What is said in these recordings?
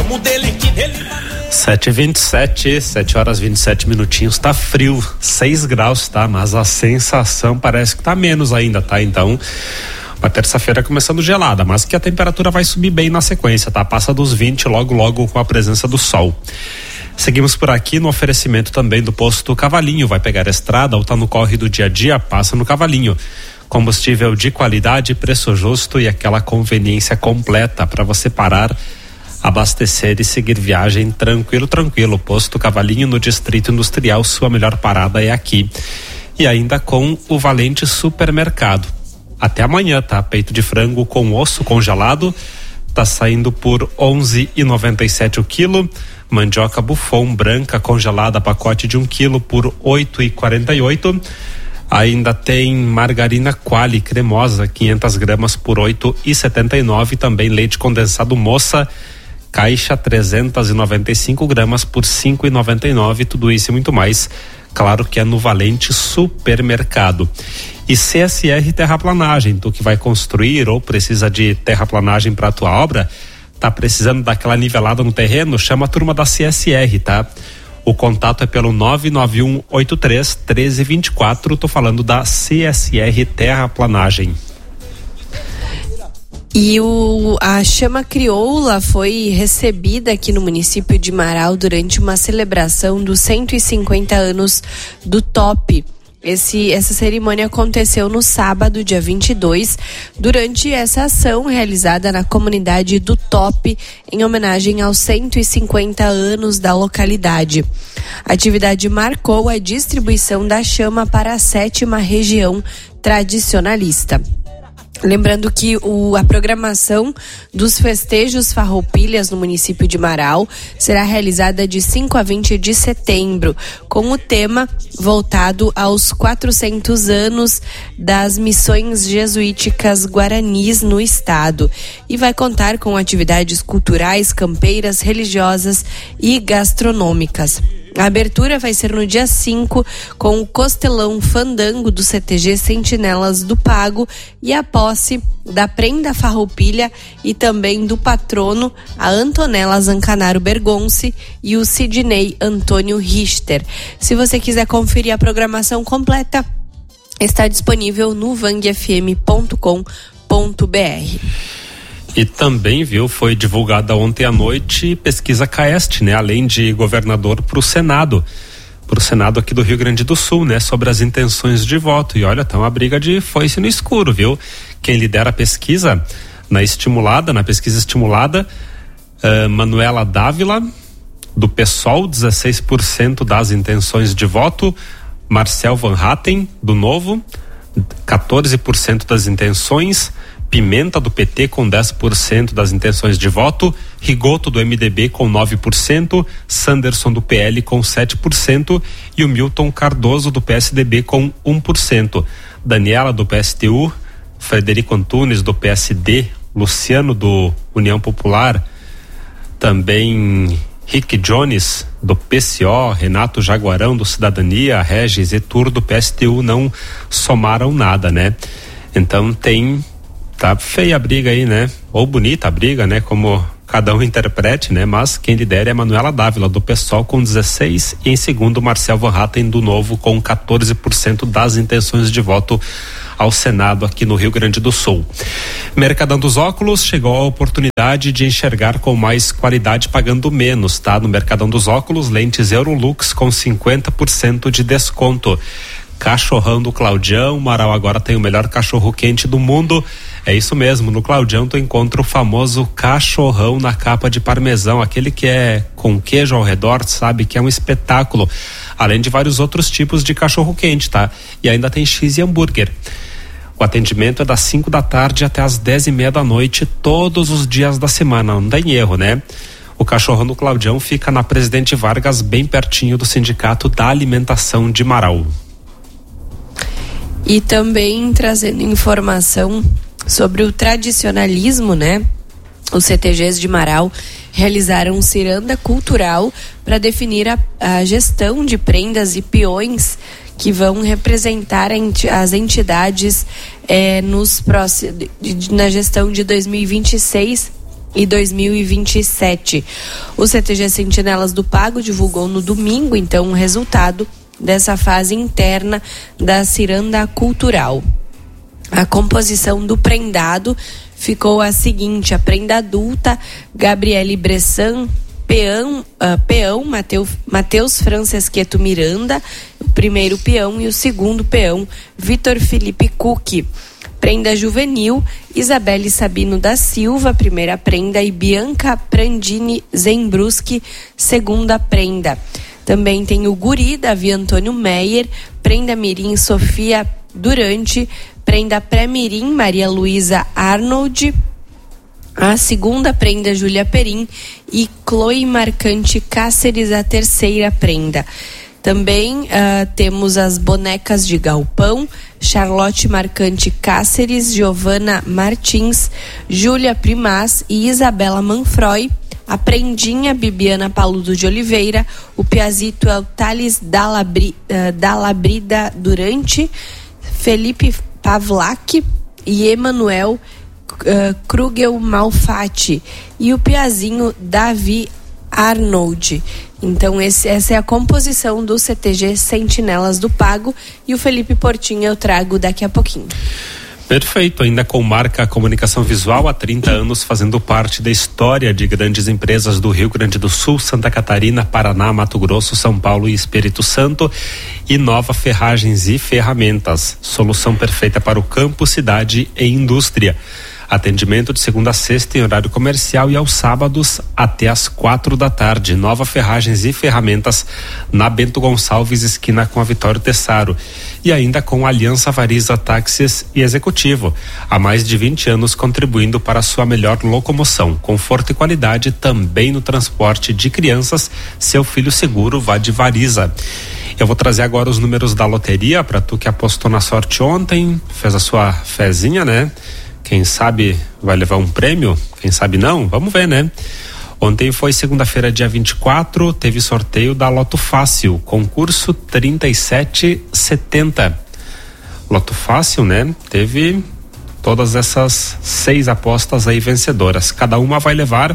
Vamos dele que dele. 7h27, 7 horas 27 minutinhos, tá frio, 6 graus, tá? Mas a sensação parece que tá menos ainda, tá? Então, uma terça-feira começando gelada, mas que a temperatura vai subir bem na sequência, tá? Passa dos 20 logo com a presença do sol. Seguimos por aqui no oferecimento também do posto Cavalinho. Vai pegar a estrada ou tá no corre do dia a dia, passa no Cavalinho. Combustível de qualidade, preço justo e aquela conveniência completa para você parar, abastecer e seguir viagem tranquilo. Posto Cavalinho no Distrito Industrial, sua melhor parada é aqui. E ainda com o Valente Supermercado. Até amanhã, tá? Peito de frango com osso congelado, tá saindo por 11,97 o quilo. Mandioca Buffon branca congelada, pacote de 1 quilo por 8,48. Ainda tem margarina Qualy cremosa, 500 gramas por 8,79. Também leite condensado Moça, caixa 395 gramas por 5,99. Tudo isso e muito mais, claro que é no Valente Supermercado. E CSR Terraplanagem, tu que vai construir ou precisa de terraplanagem para a tua obra, tá precisando daquela nivelada no terreno, chama a turma da CSR, tá? O contato é pelo 99183-1324, tô falando da CSR Terraplanagem. E a chama crioula foi recebida aqui no município de Marau durante uma celebração dos 150 anos do TOP. Essa cerimônia aconteceu no sábado, dia 22, durante essa ação realizada na comunidade do TOP, em homenagem aos 150 anos da localidade. A atividade marcou a distribuição da chama para a 7ª região tradicionalista. Lembrando que a programação dos festejos Farroupilhas no município de Marau será realizada de 5 a 20 de setembro, com o tema voltado aos 400 anos das missões jesuíticas guaranis no estado. E vai contar com atividades culturais, campeiras, religiosas e gastronômicas. A abertura vai ser no dia 5, com o Costelão Fandango do CTG Sentinelas do Pago e a posse da Prenda Farroupilha e também do patrono, a Antonella Zancanaro Bergonce e o Sidney Antônio Richter. Se você quiser conferir a programação completa, está disponível no vangfm.com.br. E também, foi divulgada ontem à noite pesquisa CAEST, né? Além de governador para o Senado aqui do Rio Grande do Sul, né? Sobre as intenções de voto. E olha, tá uma briga de foice no escuro, viu? Quem lidera a pesquisa na pesquisa estimulada, Manuela Dávila, do PSOL, 16% das intenções de voto. Marcel Van Hatten, do Novo, 14% das intenções. Pimenta do PT com 10% das intenções de voto, Rigoto do MDB com 9%, Sanderson do PL com 7% e o Milton Cardoso do PSDB com 1%. Daniela do PSTU, Frederico Antunes do PSD, Luciano do União Popular, também Rick Jones do PCO, Renato Jaguarão do Cidadania, Regis Etur do PSTU não somaram nada, né? Então tá feia a briga aí, né? Ou bonita a briga, né? Como cada um interprete, né? Mas quem lidera é Manuela Dávila, do PSOL, com 16%, e em segundo, Marcel Van Hatten, do Novo, com 14% das intenções de voto ao Senado aqui no Rio Grande do Sul. Mercadão dos Óculos, chegou a oportunidade de enxergar com mais qualidade pagando menos, tá? No Mercadão dos Óculos, lentes Eurolux com 50% de desconto. Cachorrão do Claudião, Marau agora tem o melhor cachorro quente do mundo. É isso mesmo, no Claudião tu encontra o famoso cachorrão na capa de parmesão, aquele que é com queijo ao redor, sabe, que é um espetáculo, além de vários outros tipos de cachorro quente, tá? E ainda tem X e hambúrguer. O atendimento é das 5 da tarde até as 10:30 da noite, todos os dias da semana, não tem erro, né? O cachorrão do Claudião fica na Presidente Vargas, bem pertinho do Sindicato da Alimentação de Marau. E também trazendo informação sobre o tradicionalismo, né? Os CTGs de Marau realizaram ciranda cultural para definir a gestão de prendas e peões que vão representar as entidades na gestão de 2026 e 2027. O CTG Sentinelas do Pago divulgou no domingo, então, o resultado dessa fase interna da ciranda cultural. A composição do prendado ficou a seguinte: a prenda adulta, Gabriele Bressan, peão Matheus Francesqueto Miranda, o primeiro peão, e o segundo peão, Vitor Felipe Cucchi. Prenda juvenil, Isabelle Sabino da Silva, primeira prenda, e Bianca Prandini Zembruski, segunda prenda. Também tem o guri, Davi Antônio Meyer, prenda mirim, Sofia Durante, prenda pré-mirim, Maria Luísa Arnold, a segunda prenda, Júlia Perim, e Chloe Marcante Cáceres, a terceira prenda. Também temos as bonecas de galpão, Charlotte Marcante Cáceres, Giovana Martins, Júlia Primaz e Isabela Manfroy. A prendinha, Bibiana Paludo de Oliveira, o piazito é o Thales Dalabrida Durante, Felipe Pavlak e Emanuel Krugel Malfatti, e o piazinho Davi Arnold. Então essa é a composição do CTG Sentinelas do Pago, e o Felipe Portinho eu trago daqui a pouquinho. Perfeito, ainda com marca Comunicação Visual, há 30 anos fazendo parte da história de grandes empresas do Rio Grande do Sul, Santa Catarina, Paraná, Mato Grosso, São Paulo e Espírito Santo. E Nova Ferragens e Ferramentas, solução perfeita para o campo, cidade e indústria. Atendimento de segunda a sexta em horário comercial e aos sábados até às 4 da tarde. Nova Ferragens e Ferramentas, na Bento Gonçalves, esquina com a Vitório Tessaro. E ainda com Aliança Variza Táxis e Executivo. Há mais de 20 anos contribuindo para a sua melhor locomoção. Conforto e qualidade também no transporte de crianças. Seu filho seguro, vá de Variza. Eu vou trazer agora os números da loteria para tu que apostou na sorte ontem, fez a sua fezinha, né? Quem sabe vai levar um prêmio, quem sabe não, vamos ver, né? Ontem foi segunda-feira, dia 24, teve sorteio da Loto Fácil, concurso 3770. Loto Fácil, né? Teve todas essas 6 apostas aí vencedoras. Cada uma vai levar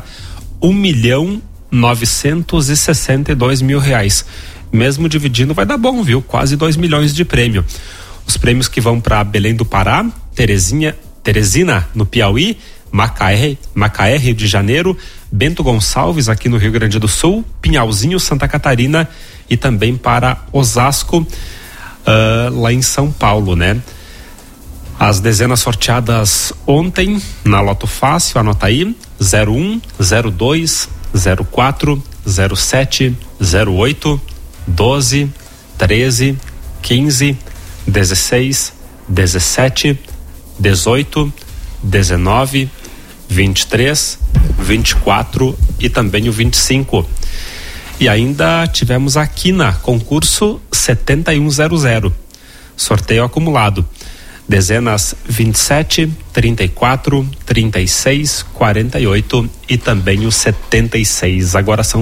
R$1.962.000. Mesmo dividindo vai dar bom, viu? Quase 2 milhões de prêmio. Os prêmios que vão para Belém do Pará, Teresina, no Piauí, Macaé, Rio de Janeiro, Bento Gonçalves, aqui no Rio Grande do Sul, Pinhalzinho, Santa Catarina, e também para Osasco, lá em São Paulo, né? As dezenas sorteadas ontem na Loto Fácil, anota aí: 01, 02, 04, 07, 08, 12, 13, 15, 16, 17, 18, 19, 23, 24 e também o 25. E ainda tivemos a Quina, concurso 7100, sorteio acumulado, dezenas 27, 34, 36, 48 e também o 76. Agora são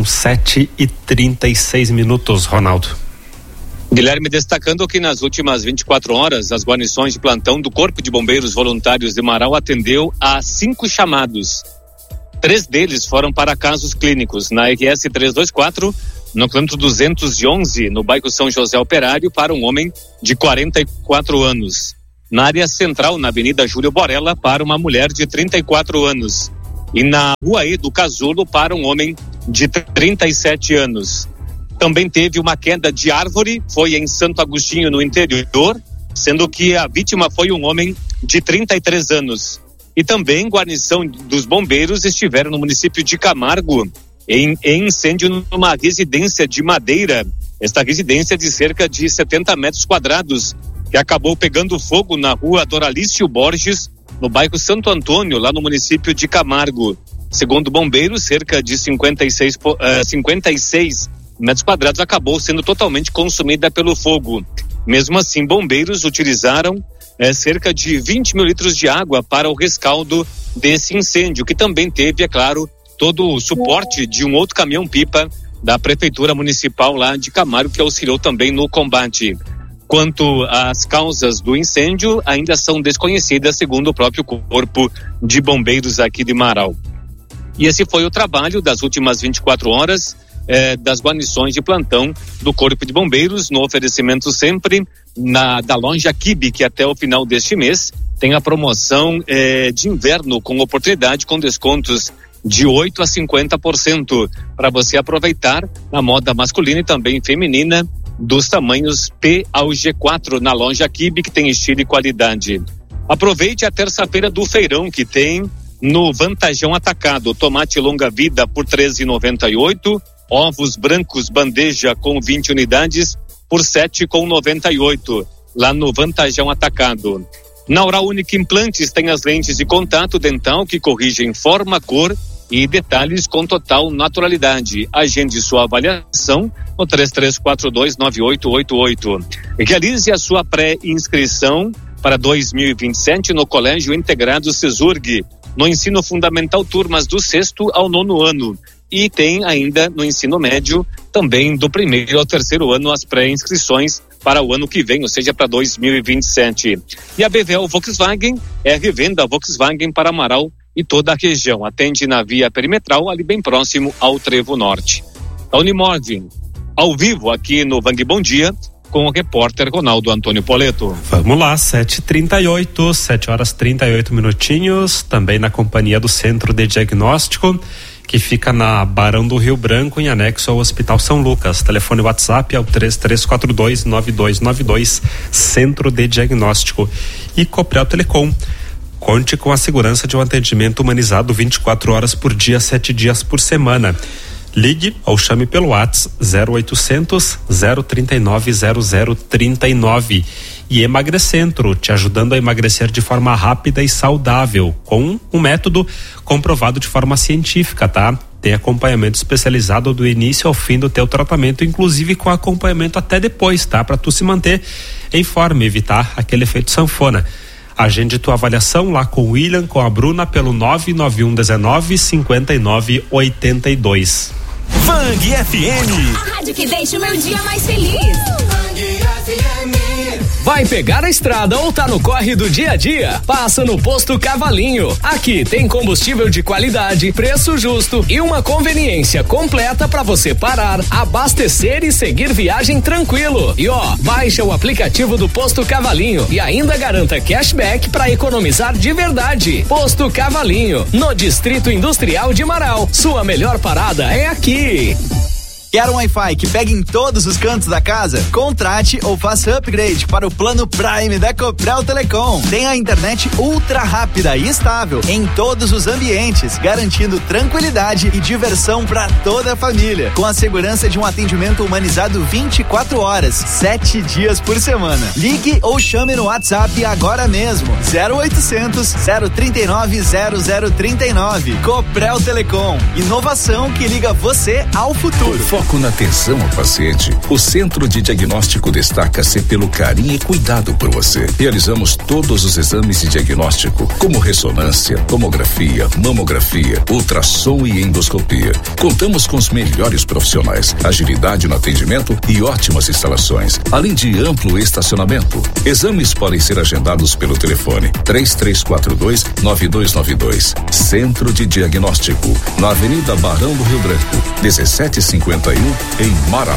7h36, Ronaldo. Guilherme, destacando que nas últimas 24 horas, as guarnições de plantão do Corpo de Bombeiros Voluntários de Marau atendeu a 5 chamados. 3 deles foram para casos clínicos. Na RS 324, no quilômetro 211, no bairro São José Operário, para um homem de 44 anos. Na área central, na Avenida Júlio Borella, para uma mulher de 34 anos. E na Rua E do Casulo, para um homem de 37 anos. Também teve uma queda de árvore, foi em Santo Agostinho, no interior, sendo que a vítima foi um homem de 33 anos. E também guarnição dos bombeiros estiveram no município de Camargo, em incêndio numa residência de madeira. Esta residência de cerca de 70 metros quadrados, que acabou pegando fogo na rua Doralício Borges, no bairro Santo Antônio, lá no município de Camargo. Segundo bombeiros, cerca de 56 metros quadrados acabou sendo totalmente consumida pelo fogo. Mesmo assim, bombeiros utilizaram cerca de 20 mil litros de água para o rescaldo desse incêndio, que também teve, é claro, todo o suporte de um outro caminhão-pipa da Prefeitura Municipal lá de Camargo, que auxiliou também no combate. Quanto às causas do incêndio, ainda são desconhecidas, segundo o próprio Corpo de Bombeiros aqui de Marau. E esse foi o trabalho das últimas 24 horas das guarnições de plantão do Corpo de Bombeiros, no oferecimento sempre da loja Kibe, que até o final deste mês tem a promoção de inverno com oportunidade com descontos de 8% a 50% para você aproveitar na moda masculina e também feminina dos tamanhos P ao G4 na loja Kibe, que tem estilo e qualidade. Aproveite a terça-feira do feirão que tem no Vantajão Atacado, tomate longa vida por R$13,98, ovos brancos bandeja com 20 unidades por R$7,98, lá no Vantajão Atacado. Na Oral Unique Implantes tem as lentes de contato dental que corrigem forma, cor e detalhes com total naturalidade. Agende sua avaliação no 33429888. Realize a sua pré-inscrição para 2027 no Colégio Integrado Cesurg, no ensino fundamental, turmas do 6º ao 9º ano. E tem ainda no ensino médio, também do 1º ao 3º ano, as pré-inscrições para o ano que vem, ou seja, para 2027. E a BVL Volkswagen é revenda Volkswagen para Amaral e toda a região. Atende na via perimetral, ali bem próximo ao Trevo Norte. A Unimove, ao vivo aqui no Vang Bom Dia, com o repórter Ronaldo Antônio Poleto. Vamos lá, 7h38, 7h38, também na companhia do Centro de Diagnóstico, que fica na Barão do Rio Branco, em anexo ao Hospital São Lucas. Telefone WhatsApp é o 3342-9292, Centro de Diagnóstico. E Coprel Telecom. Conte com a segurança de um atendimento humanizado 24 horas por dia, 7 dias por semana. Ligue ou chame pelo WhatsApp 0800 039 0039. E Emagrecentro, te ajudando a emagrecer de forma rápida e saudável, com um método comprovado de forma científica, tá? Tem acompanhamento especializado do início ao fim do teu tratamento, inclusive com acompanhamento até depois, tá? Para tu se manter em forma, evitar aquele efeito sanfona. Agende tua avaliação lá com o William, com a Bruna, pelo 991195982. Vang FM. A rádio que deixa o meu dia mais feliz. Vang FM. Vai pegar a estrada ou tá no corre do dia a dia? Passa no Posto Cavalinho. Aqui tem combustível de qualidade, preço justo e uma conveniência completa para você parar, abastecer e seguir viagem tranquilo. E baixa o aplicativo do Posto Cavalinho e ainda garanta cashback para economizar de verdade. Posto Cavalinho, no Distrito Industrial de Marau. Sua melhor parada é aqui. Quer um Wi-Fi que pegue em todos os cantos da casa? Contrate ou faça upgrade para o plano Prime da Coprel Telecom. Tem a internet ultra rápida e estável em todos os ambientes, garantindo tranquilidade e diversão para toda a família, com a segurança de um atendimento humanizado 24 horas, 7 dias por semana. Ligue ou chame no WhatsApp agora mesmo. 0800 039 0039. Coprel Telecom. Inovação que liga você ao futuro. Foco na atenção ao paciente. O Centro de Diagnóstico destaca-se pelo carinho e cuidado por você. Realizamos todos os exames de diagnóstico, como ressonância, tomografia, mamografia, ultrassom e endoscopia. Contamos com os melhores profissionais, agilidade no atendimento e ótimas instalações, além de amplo estacionamento. Exames podem ser agendados pelo telefone 3342-9292. Centro de Diagnóstico, na Avenida Barão do Rio Branco, 1751, em Marau.